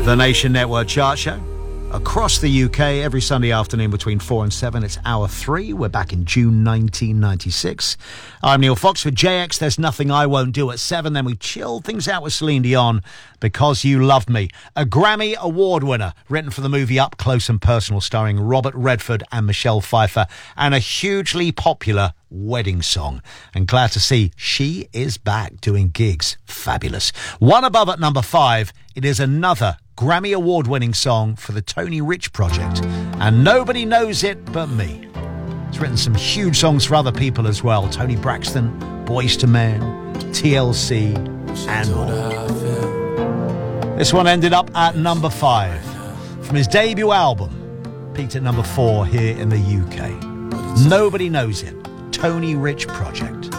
The Nation Network Chart Show. Across the UK, every Sunday afternoon between 4 and 7, it's Hour 3. We're back in June 1996. I'm Neil Fox with JX, There's Nothing I Won't Do at 7. Then we chilled things out with Celine Dion, Because You Loved Me. A Grammy Award winner, written for the movie Up Close and Personal, starring Robert Redford and Michelle Pfeiffer, and a hugely popular wedding song. And glad to see she is back doing gigs. Fabulous. One above at number 5, it is another Grammy Award-winning song for the Tony Rich Project, and nobody knows it but me. It's written some huge songs for other people as well. Tony Braxton, Boyz II Men, TLC, and more. This one ended up at number 5 from his debut album, peaked at number 4 here in the UK. Nobody knows it. Tony Rich Project.